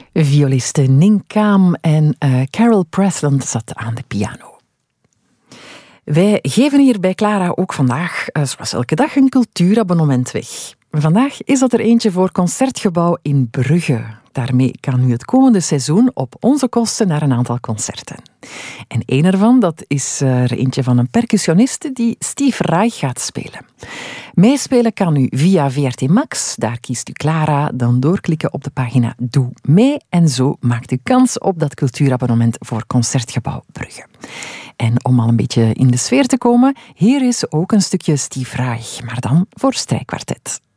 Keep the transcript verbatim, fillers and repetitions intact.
Violiste Ning Kaam en uh, Carol Presland zat aan de piano. Wij geven hier bij Clara ook vandaag, uh, zoals elke dag, een cultuurabonnement weg. Vandaag is dat er eentje voor Concertgebouw in Brugge. Daarmee kan u het komende seizoen op onze kosten naar een aantal concerten. En één ervan, dat is er eentje van een percussioniste die Steve Reich gaat spelen. Meespelen kan u via V R T Max, daar kiest u Clara, dan doorklikken op de pagina Doe mee en zo maakt u kans op dat cultuurabonnement voor Concertgebouw Brugge. En om al een beetje in de sfeer te komen, hier is ook een stukje Steve Reich, maar dan voor strijkkwartet.